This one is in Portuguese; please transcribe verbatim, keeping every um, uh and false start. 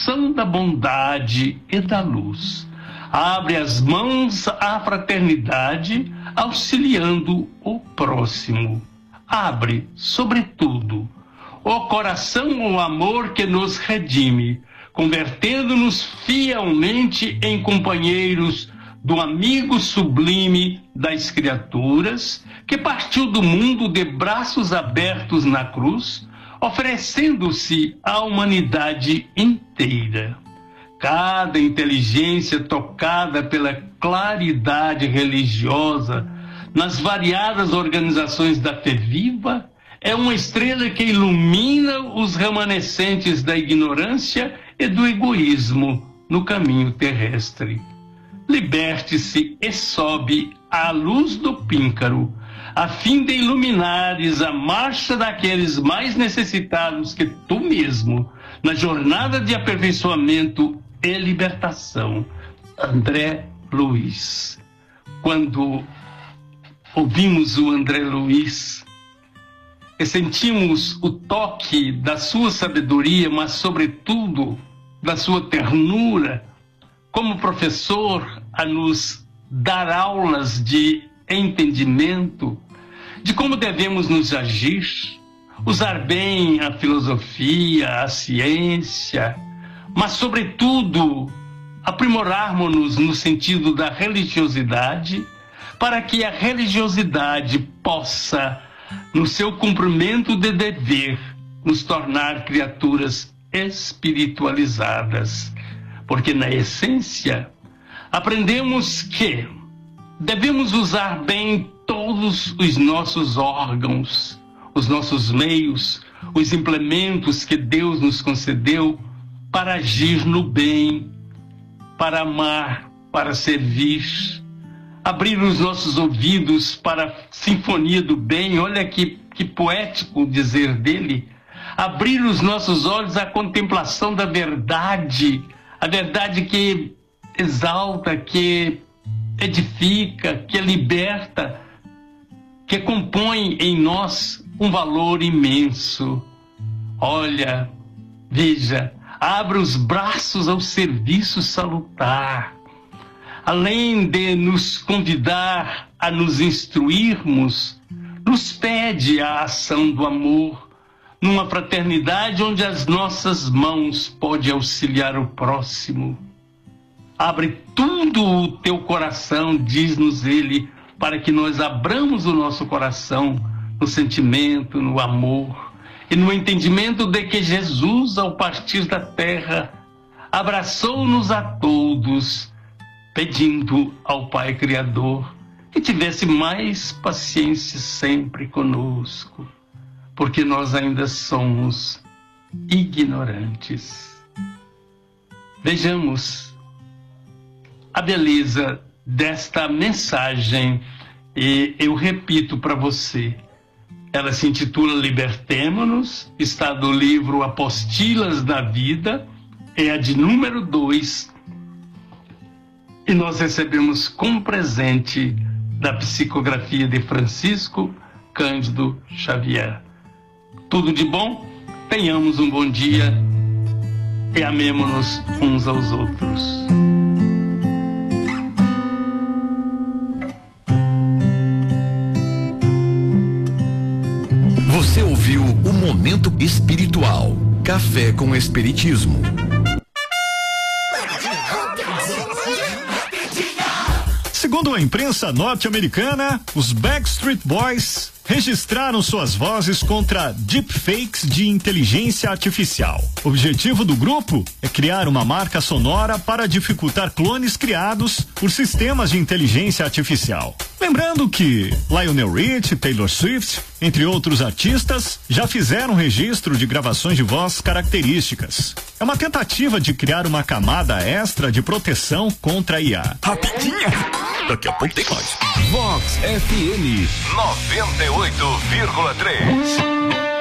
coração da bondade e da luz. Abre as mãos à fraternidade, auxiliando o próximo. Abre, sobretudo, o coração ao amor que nos redime, convertendo-nos fielmente em companheiros do amigo sublime das criaturas, que partiu do mundo de braços abertos na cruz, oferecendo-se à humanidade inteira. Cada inteligência tocada pela claridade religiosa nas variadas organizações da fé viva é uma estrela que ilumina os remanescentes da ignorância e do egoísmo no caminho terrestre. Liberte-se e sobe à luz do píncaro, a fim de iluminares a marcha daqueles mais necessitados que tu mesmo, na jornada de aperfeiçoamento e libertação. André Luiz. Quando ouvimos o André Luiz e sentimos o toque da sua sabedoria, mas sobretudo da sua ternura, como professor a nos dar aulas de entendimento de como devemos nos agir, usar bem a filosofia, a ciência, mas sobretudo aprimorarmos-nos no sentido da religiosidade, para que a religiosidade possa, no seu cumprimento de dever, nos tornar criaturas espiritualizadas. Porque, na essência, aprendemos que devemos usar bem todos os nossos órgãos, os nossos meios, os implementos que Deus nos concedeu para agir no bem, para amar, para servir, abrir os nossos ouvidos para a sinfonia do bem. Olha que, que poético dizer dele. Abrir os nossos olhos à contemplação da verdade, a verdade que exalta, que edifica, que liberta, que compõe em nós um valor imenso. Olha, veja, abre os braços ao serviço salutar. Além de nos convidar a nos instruirmos, nos pede a ação do amor, numa fraternidade onde as nossas mãos podem auxiliar o próximo. Abre tudo o teu coração, diz-nos ele, para que nós abramos o nosso coração no sentimento, no amor e no entendimento de que Jesus, ao partir da terra, abraçou-nos a todos, pedindo ao Pai Criador que tivesse mais paciência sempre conosco, porque nós ainda somos ignorantes. Vejamos a beleza desta mensagem e eu repito para você. Ela se intitula Libertemo-nos, está do livro Apostilas da Vida, é a de número dois, e nós recebemos como presente da psicografia de Francisco Cândido Xavier. Tudo de bom, tenhamos um bom dia e amemo-nos uns aos outros. Você ouviu o Momento Espiritual, Café com Espiritismo. Segundo a imprensa norte-americana, os Backstreet Boys registraram suas vozes contra deepfakes de inteligência artificial. O objetivo do grupo é criar uma marca sonora para dificultar clones criados por sistemas de inteligência artificial. Lembrando que Lionel Richie, Taylor Swift, entre outros artistas, já fizeram registro de gravações de voz características. É uma tentativa de criar uma camada extra de proteção contra a I A. Rapidinha! Daqui a pouco tem mais. Vox F M noventa e oito vírgula três.